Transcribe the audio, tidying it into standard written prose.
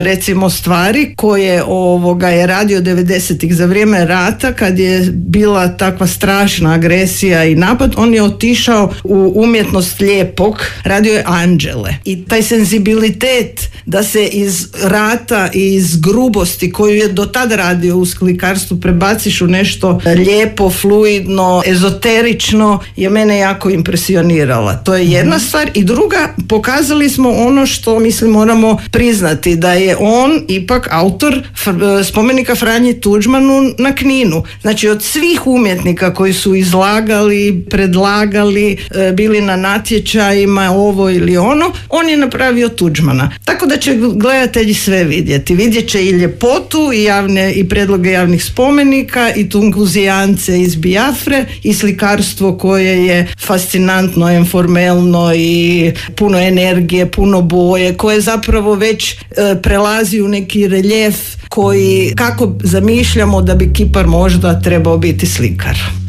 recimo stvari koje je radio 90-ih za vrijeme rata, kad je bila takva strašna agresija i napad. On je otišao u umjetnost lijepog, radio je anđele. I taj senzibilitet da se iz rata i iz grubosti koju je do tada radio u slikarstvu prebaciš u nešto lijepo, fluidno, ezoterično, je mene jako impresionirala. To je jedna stvar. I druga, pokazali smo ono što mislim moramo priznati, da je on ipak autor spomenika Franji Tuđmanu na Kninu. Znači od svih umjetnika koji su izlagali, predlagali, bili na natječajima ovo ili ono, on je napravio Tuđmana. Tako da će gledatelji sve vidjeti. Vidjet će i ljepotu i predloge javnih spomenika i Tunguzijance iz Biafre i slikarstvo koje je fascinantno, informelno i puno energije, puno boje, koje zapravo već prelazi u neki reljef koji, kako zamišljamo da bi kipar možda trebao biti slikar.